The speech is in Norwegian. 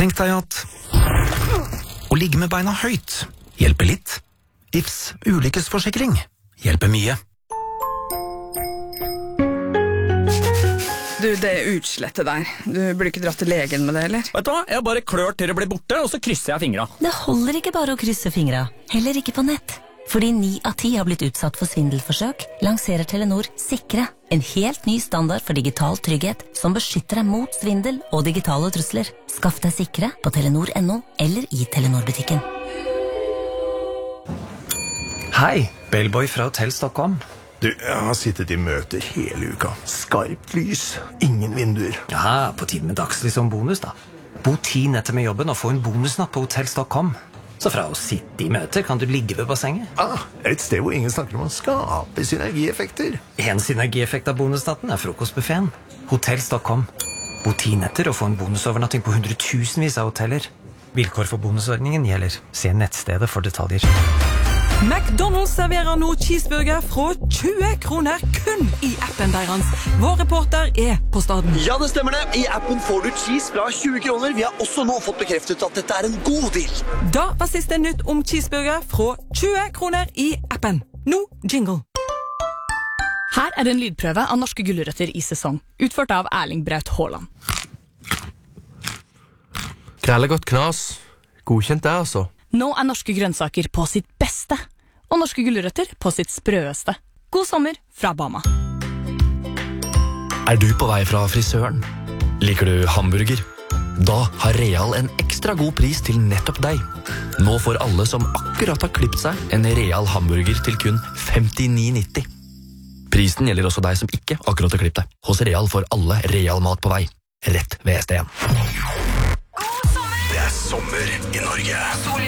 Tenk deg at å ligge med beina høyt hjelper litt. Ifs ulykkesforsikring hjelper mye. Du, det utslettet der. Du burde ikke dratt til legen med det, eller? Vet du hva? Jeg bare klør til det blir borte, og så krysser jeg fingra. Det holder ikke bare å krysse fingra, heller ikke på nett. Fordi 9 av 10 har blitt utsatt for svindelforsøk, lanserer Telenor Sikre, en helt ny standard for digital trygghet som beskytter deg mot svindel og digitale trusler. Skaff deg Sikre på telenor.no eller i Telenor-butikken. Hei, Bellboy fra Hotell Stockholm. Du, jeg har sittet i møter hele uka. Skarpt lys, ingen vinduer. Ja, på tide med dagslys som bonus da. Bo 10 netter med jobben og få en bonusnatt på Hotell Stockholm. Så fra å sitte i møter kan du ligge ved bassenget. Et sted hvor ingen snakker om å skape synergieffekter. En synergieffekt av bonusnatten er frokostbuffeten. Hotell Stockholm. Bo 10 netter og få en bonusovernatting på 100.000vis av hoteller. Vilkår for bonusordningen gjelder. Se nettstedet for detaljer. McDonald's serverer nå cheeseburger fra 20 kroner kun i appen deres. Vår reporter er på staden. Ja, det stemmer det. I appen får du cheese fra 20 kroner. Vi har også nå fått bekreftet at dette er en god deal. Da var siste nytt om cheeseburger fra 20 kroner i appen. Nå jingle. Her er en lydprøve av norske gulrøtter i sesong, utført av Erling Braut Haaland. Grellegodt knas. Godkjent det, altså. Nå er norske grønnsaker på sitt beste, og norske gulrøtter på sitt sprøeste. God sommer fra Bama. Er du på vei fra frisøren? Liker du hamburger? Da har Real en ekstra god pris til nettopp deg. Nå får alle som akkurat har klippet seg en Real hamburger til kun 59,90. Prisen gjelder også deg som ikke akkurat har klippet deg. Hos Real får alle Real mat på vei. Rett ved ST1. Det er sommer i Norge.